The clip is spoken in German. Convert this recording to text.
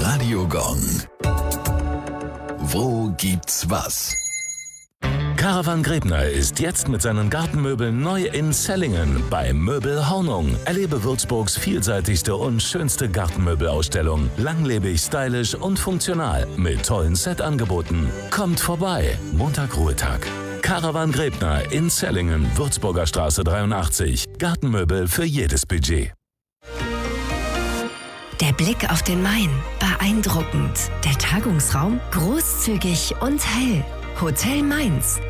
Radio Gong. Wo gibt's was? Caravan Grebner ist jetzt mit seinen Gartenmöbeln neu in Sellingen bei Möbel Hornung. Erlebe Würzburgs vielseitigste und schönste Gartenmöbelausstellung. Langlebig, stylisch und funktional mit tollen Set-Angeboten. Kommt vorbei. Montag Ruhetag. Caravan Grebner in Sellingen, Würzburger Straße 83. Gartenmöbel für jedes Budget. Der Blick auf den Main, beeindruckend. Der Tagungsraum, großzügig und hell. Hotel Mainz.